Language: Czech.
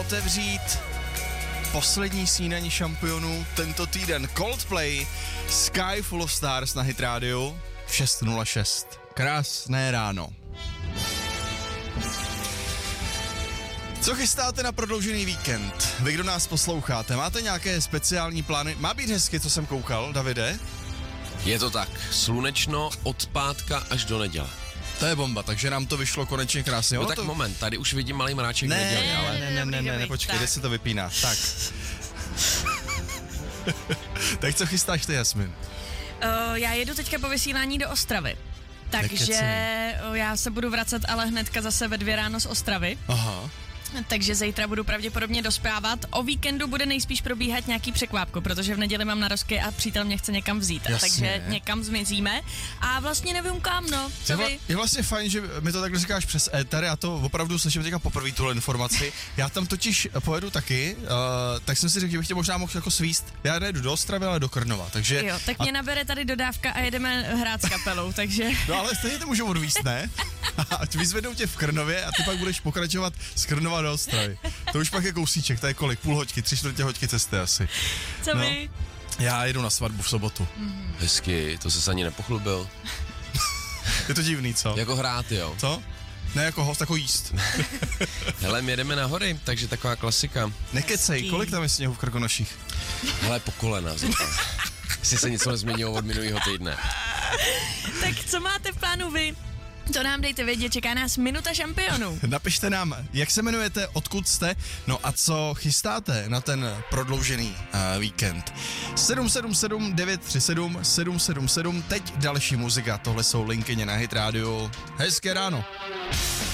otevřít poslední snídaní šampionů tento týden. Coldplay, Sky Full of Stars na Hit Radio 6:06. Krásné ráno. Co chystáte na prodloužený víkend? Vy, kdo nás posloucháte, máte nějaké speciální plány? Má být hezky, co jsem koukal, Davide? Je to tak, slunečno od pátka až do neděle. To je bomba, takže nám to vyšlo konečně krásně. No tak to... moment, tady už vidím malý mráček neděli, ale... Ne, počkej, kde se to vypíná. Tak. Tak co chystáš ty, Jasmin? Já jedu teďka po vysílání do Ostravy. Takže já se budu vracet ale hnedka zase ve 2 ráno z Ostravy. Aha. Takže zítra budu pravděpodobně dospávat. O víkendu bude nejspíš probíhat nějaký překvápko, protože v neděli mám narozky a přítel mě chce někam vzít. Takže někam zmizíme a vlastně nevím kam, no. Je vlastně fajn, že mi to takhle říkáš přes éter, já to opravdu slyším teďka poprvé tuhle informaci. Já tam totiž pojedu taky, tak jsem si řekl, že bych tě možná mohl jako svíst. Já nejedu do Ostravy, ale do Krnova, takže... Jo, tak mě nabere tady dodávka a jedeme hrát s kapelou, takže... No ale stejně to můžu odvízt, ne? Ať vyzvednou tě v Krnově a ty pak budeš pokračovat z Krnova do Ostravy. To už pak je kousíček, to je kolik? Půl hoďky, 3/4 hoďky cesty asi. Co vy? Já jedu na svatbu v sobotu. Hezky, to ses ani nepochlubil. Je to divný, co? Jako hrát, jo. Co? Ne jako host, jako jíst. Hele, my jedeme na hory, takže taková klasika. Nekecej, kolik tam je sněhu v Krkonoších? Hele, po kolena, jestli se něco nezměnilo od minulého týdne. Tak co máte v plánu vy? To nám dejte vědět, čeká nás minuta šampionů. Napište nám, jak se jmenujete, odkud jste, no a co chystáte na ten prodloužený víkend. 777 937 777, teď další muzika, tohle jsou Linkyně na Hit Radio. Hezké ráno.